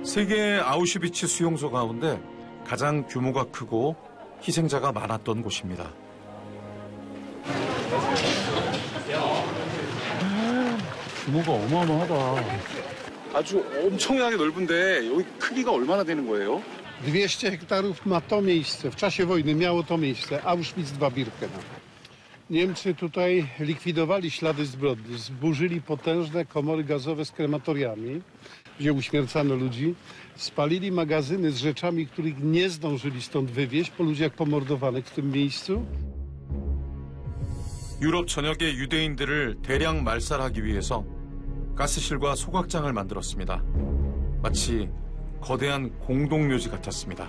세계의 아우슈비츠 수용소 가운데 가장 규모가 크고 희생자가 많았던 곳입니다. 규모가 어마어마하다. 아주 엄청나게 넓은데 여기 크기가 얼마나 되는 거예요? 200 hektarów ma to miejsce. W czasie wojny miało to miejsce. Auschwitz-Birkenau. Niemcy tutaj likwidowali ślady zbrodni. Zburzyli potężne komory gazowe z krematoriami, gdzie uśmiercano ludzi. Spalili magazyny z rzeczami, których nie zdążyli stąd wywieźć, po ludziach pomordowanych w tym miejscu. 유럽 전역의 유대인들을 대량 말살하기 위해서 가스실과 소각장을 만들었습니다. 마치 거대한 공동묘지 같았습니다.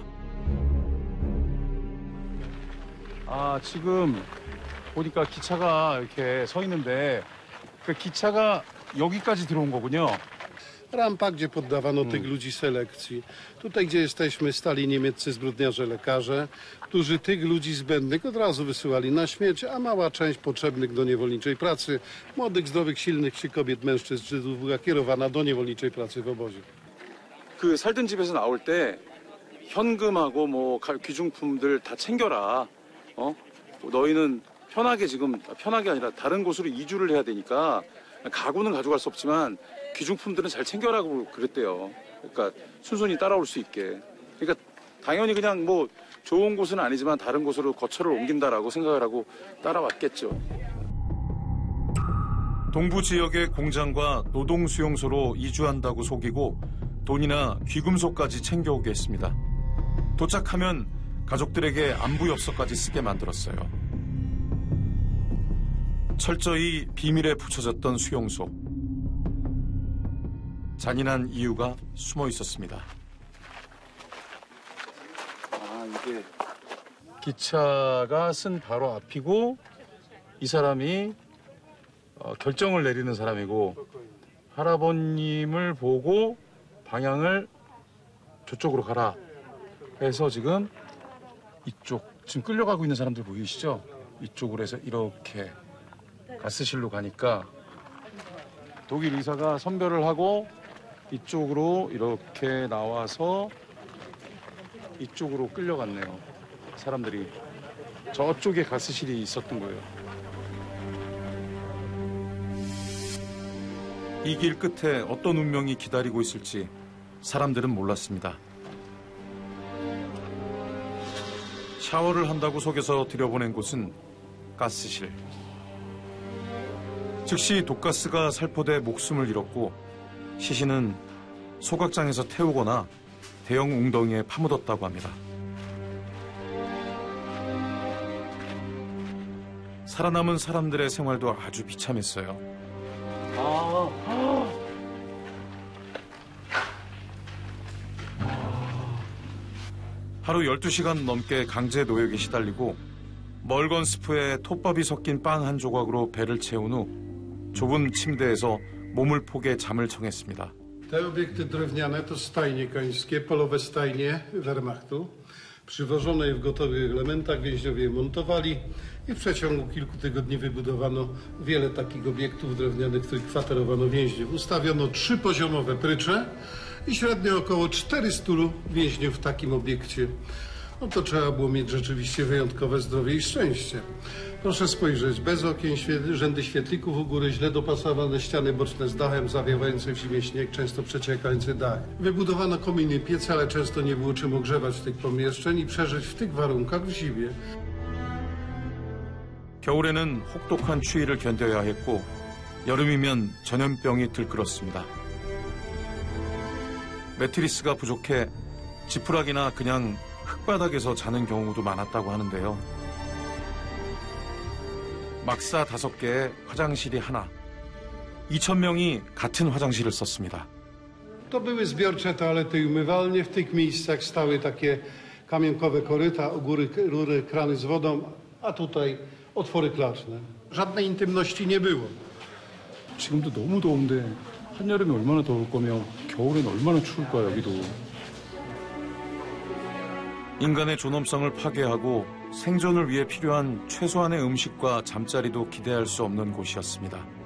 아, 지금 보니까 기차가 이렇게 서 있는데 그 기차가 여기까지 들어온 거군요. Rampa, gdzie poddawano tych ludzi selekcji. Tutaj, gdzie jesteśmy, stali niemieccy zbrodniarze lekarze, którzy tych ludzi zbędnych od razu wysyłali na śmierć, a mała część potrzebnych do niewolniczej pracy, młodych, zdrowych, silnych czy kobiet, mężczyzn, Żydów była kierowana do niewolniczej pracy w obozie. 그 살던 집에서 나올 때 현금하고 뭐 귀중품들 다 챙겨라. 너희는 편하게 아니라 다른 곳으로 이주를 해야 되니까 가구는 가져갈 수 없지만 귀중품들은 잘 챙겨라고 그랬대요. 그러니까 순순히 따라올 수 있게. 그러니까 당연히 그냥 뭐 좋은 곳은 아니지만 다른 곳으로 거처를 옮긴다라고 생각을 하고 따라왔겠죠. 동부 지역의 공장과 노동 수용소로 이주한다고 속이고 돈이나 귀금속까지 챙겨오게 했습니다. 도착하면 가족들에게 안부 엽서까지 쓰게 만들었어요. 철저히 비밀에 붙여졌던 수용소. 잔인한 이유가 숨어 있었습니다. 아, 이게 기차가 쓴 바로 앞이고 이 사람이 결정을 내리는 사람이고 할아버님을 보고 방향을 저쪽으로 가라 해서 지금 이쪽 지금 끌려가고 있는 사람들 보이시죠? 이쪽으로 해서 이렇게 가스실로 가니까 독일 의사가 선별을 하고 이쪽으로 이렇게 나와서 이쪽으로 끌려갔네요. 사람들이 저쪽에 가스실이 있었던 거예요. 이 길 끝에 어떤 운명이 기다리고 있을지 사람들은 몰랐습니다. 샤워를 한다고 속여서 들여보낸 곳은 가스실. 즉시 독가스가 살포돼 목숨을 잃었고 시신은 소각장에서 태우거나 대형 웅덩이에 파묻었다고 합니다. 살아남은 사람들의 생활도 아주 비참했어요. 하루 12시간 넘게 강제 노역에 시달리고 멀건 스프에 톱밥이 섞인 빵 한 조각으로 배를 채운 후 좁은 침대에서 몸을 포개 잠을 청했습니다. Te obiekty drewniane to stajnie końskie, polowe stajnie Wehrmachtu. Przywożono je w gotowych elementach, więźniowie je montowali i w przeciągu kilku tygodni wybudowano wiele takich obiektów drewnianych, w których kwaterowano więźniów. Ustawiono 3-poziomowe prycze i średnio około 400 więźniów w takim obiekcie. No to trzeba było mieć rzeczywiście wyjątkowe zdrowie i szczęście. Proszę spojrzeć, bez okien, rzędy świetlików u góry, źle dopasowane ściany boczne z dachem, zawiewający w zimie śnieg, często przeciekający dach. Wybudowano kominy, piece, ale często nie było czym ogrzewać tych pomieszczeń i przeżyć w tych warunkach w zimie. 겨울에는 혹독한 추위를 견뎌야 했고 여름이면 전염병이 들끓었습니다. 매트리스가 부족해 지푸라기나 그냥 흙바닥에서 자는 경우도 많았다고 하는데요. 막사 5개에 화장실이 하나. 2,000명이 같은 화장실을 썼습니다. To były zbiorcze toalety i umywalnie. W tych miejscach stały takie kamionkowe koryta, u góry rury, krany z wodą, a tutaj otwory klaczne. Żadnej intymności nie było. 지금도 너무 더운데 한여름에 얼마나 더울 거며 겨울엔 얼마나 추울까 여기도. 인간의 존엄성을 파괴하고 생존을 위해 필요한 최소한의 음식과 잠자리도 기대할 수 없는 곳이었습니다.